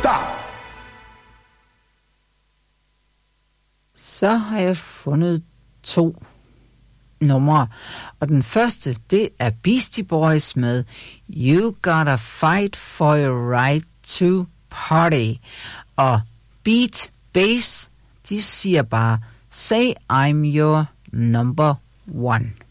Stop! Så har jeg fundet 2 numre. Og den første, det er Beastie Boys med You Gotta Fight for Your Right to Party. Og Beat Bass, de siger bare Say I'm your number one.